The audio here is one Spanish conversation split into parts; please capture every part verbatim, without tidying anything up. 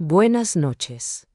Buenas noches.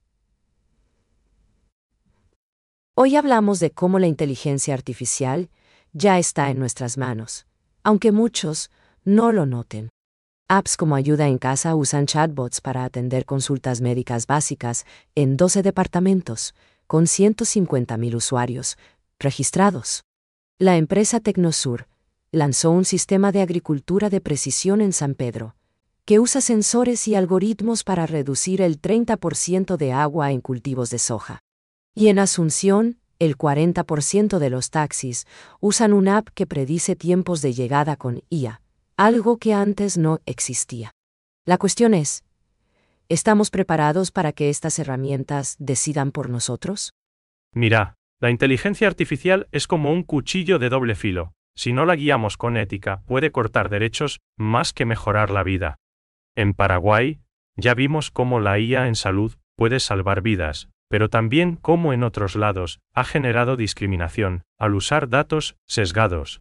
Hoy hablamos de cómo la inteligencia artificial ya está en nuestras manos, aunque muchos no lo noten. Apps como Ayuda en Casa usan chatbots para atender consultas médicas básicas en doce departamentos, con ciento cincuenta mil usuarios registrados. La empresa Tecnosur lanzó un sistema de agricultura de precisión en San Pedro, que usa sensores y algoritmos para reducir el treinta por ciento de agua en cultivos de soja. Y en Asunción, el cuarenta por ciento de los taxis usan una app que predice tiempos de llegada con I A, algo que antes no existía. La cuestión es, ¿estamos preparados para que estas herramientas decidan por nosotros? Mira, la inteligencia artificial es como un cuchillo de doble filo. Si no la guiamos con ética, puede cortar derechos más que mejorar la vida. En Paraguay, ya vimos cómo la I A en salud puede salvar vidas, pero también cómo en otros lados ha generado discriminación al usar datos sesgados.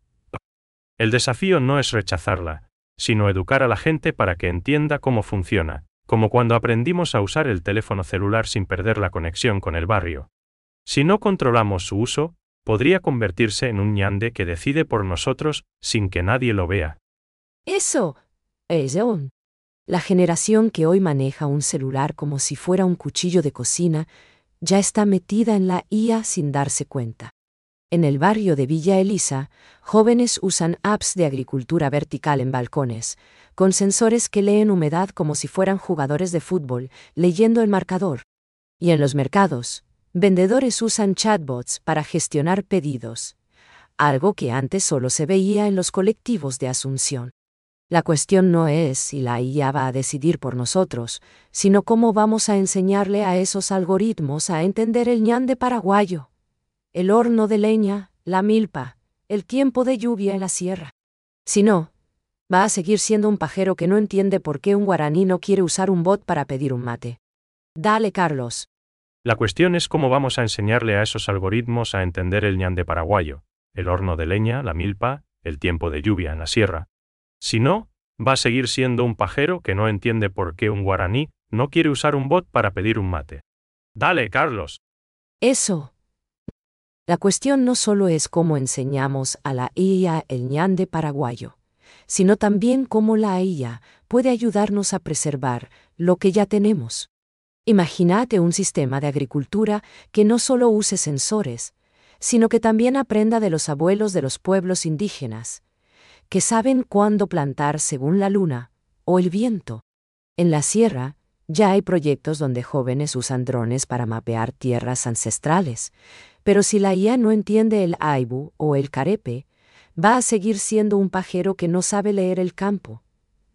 El desafío no es rechazarla, sino educar a la gente para que entienda cómo funciona, como cuando aprendimos a usar el teléfono celular sin perder la conexión con el barrio. Si no controlamos su uso, podría convertirse en un ñande que decide por nosotros sin que nadie lo vea. Eso es un. La generación que hoy maneja un celular como si fuera un cuchillo de cocina ya está metida en la I A sin darse cuenta. En el barrio de Villa Elisa, jóvenes usan apps de agricultura vertical en balcones, con sensores que leen humedad como si fueran jugadores de fútbol, leyendo el marcador. Y en los mercados, vendedores usan chatbots para gestionar pedidos, algo que antes solo se veía en los colectivos de Asunción. La cuestión no es si la I A va a decidir por nosotros, sino cómo vamos a enseñarle a esos algoritmos a entender el ñande paraguayo, el horno de leña, la milpa, el tiempo de lluvia en la sierra. Si no, va a seguir siendo un pajero que no entiende por qué un guaraní no quiere usar un bot para pedir un mate. Dale, Carlos. La cuestión es cómo vamos a enseñarle a esos algoritmos a entender el ñande paraguayo, el horno de leña, la milpa, el tiempo de lluvia en la sierra. Si no, va a seguir siendo un pajero que no entiende por qué un guaraní no quiere usar un bot para pedir un mate. Dale, Carlos. Eso. La cuestión no solo es cómo enseñamos a la I A el ñande paraguayo, sino también cómo la I A puede ayudarnos a preservar lo que ya tenemos. Imagínate un sistema de agricultura que no solo use sensores, sino que también aprenda de los abuelos de los pueblos indígenas, que saben cuándo plantar según la luna o el viento. En la sierra, ya hay proyectos donde jóvenes usan drones para mapear tierras ancestrales, pero si la I A no entiende el aibu o el carepe, va a seguir siendo un pajero que no sabe leer el campo.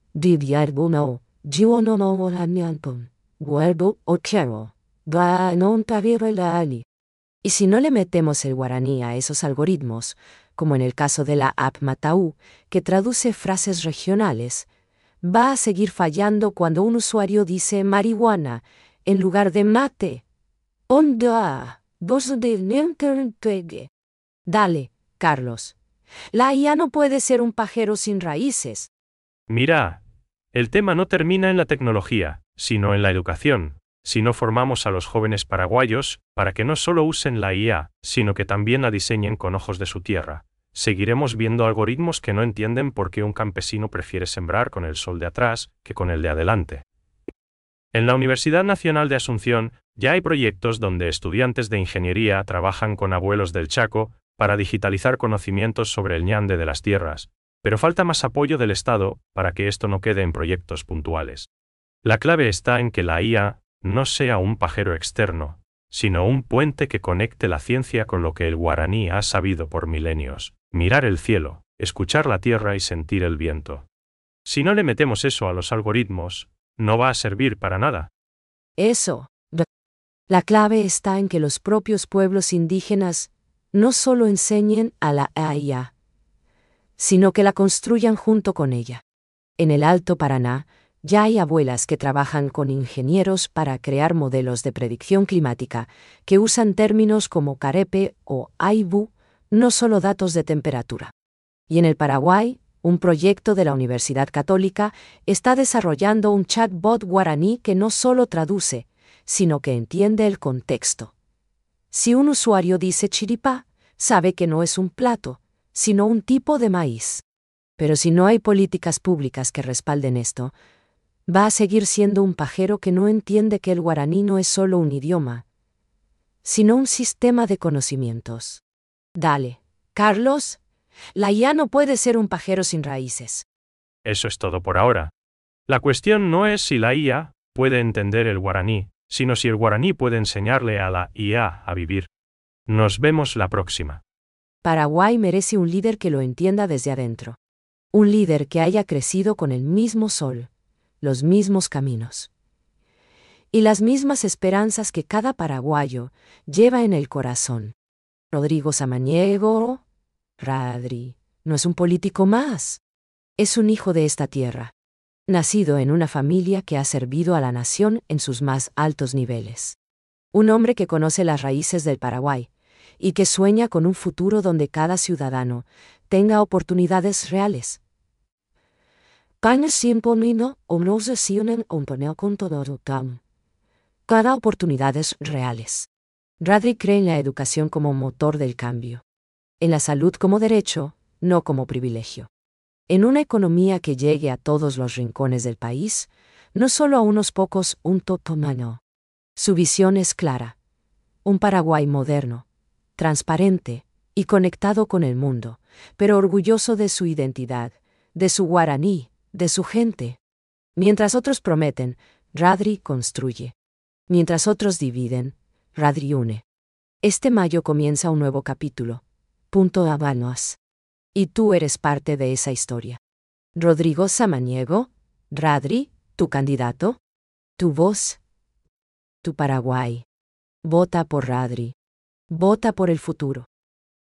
Y si no le metemos el guaraní a esos algoritmos, como en el caso de la app Mataú, que traduce frases regionales, va a seguir fallando cuando un usuario dice marihuana en lugar de mate. Onda, vos de Dale, Carlos. La I A no puede ser un pajero sin raíces. Mira, el tema no termina en la tecnología, sino en la educación. Si no formamos a los jóvenes paraguayos para que no solo usen la I A, sino que también la diseñen con ojos de su tierra, seguiremos viendo algoritmos que no entienden por qué un campesino prefiere sembrar con el sol de atrás que con el de adelante. En la Universidad Nacional de Asunción ya hay proyectos donde estudiantes de ingeniería trabajan con abuelos del Chaco para digitalizar conocimientos sobre el ñande de las tierras, pero falta más apoyo del Estado para que esto no quede en proyectos puntuales. La clave está en que la I A no sea un pajero externo, sino un puente que conecte la ciencia con lo que el guaraní ha sabido por milenios: mirar el cielo, escuchar la tierra y sentir el viento. Si no le metemos eso a los algoritmos, no va a servir para nada. Eso. La clave está en que los propios pueblos indígenas no solo enseñen a la I A, sino que la construyan junto con ella. En el Alto Paraná, ya hay abuelas que trabajan con ingenieros para crear modelos de predicción climática que usan términos como carepe o aibu, no solo datos de temperatura. Y en el Paraguay, Un proyecto de la Universidad Católica está desarrollando un chatbot guaraní que no solo traduce, sino que entiende el contexto. Si un usuario dice chiripá, sabe que no es un plato, sino un tipo de maíz. Pero si no hay políticas públicas que respalden esto, va a seguir siendo un pajero que no entiende que el guaraní no es solo un idioma, sino un sistema de conocimientos. Dale, Carlos, la I A no puede ser un pajero sin raíces. Eso es todo por ahora. La cuestión no es si la I A puede entender el guaraní, sino si el guaraní puede enseñarle a la I A a vivir. Nos vemos la próxima. Paraguay merece un líder que lo entienda desde adentro. Un líder que haya crecido con el mismo sol, los mismos caminos y las mismas esperanzas que cada paraguayo lleva en el corazón. Rodrigo Samaniego, Radri, no es un político más. Es un hijo de esta tierra, nacido en una familia que ha servido a la nación en sus más altos niveles. Un hombre que conoce las raíces del Paraguay y que sueña con un futuro donde cada ciudadano tenga oportunidades reales. Cada oportunidades reales. Radri cree en la educación como motor del cambio. En la salud como derecho, no como privilegio. En una economía que llegue a todos los rincones del país, no solo a unos pocos, un totomano. Su visión es clara. Un Paraguay moderno, transparente y conectado con el mundo, pero orgulloso de su identidad, de su guaraní, de su gente. Mientras otros prometen, Radri construye. Mientras otros dividen, Radri une. Este mayo comienza un nuevo capítulo. Punto Habanos. Y tú eres parte de esa historia. Rodrigo Samaniego, Radri, tu candidato, tu voz, tu Paraguay. Vota por Radri. Vota por el futuro.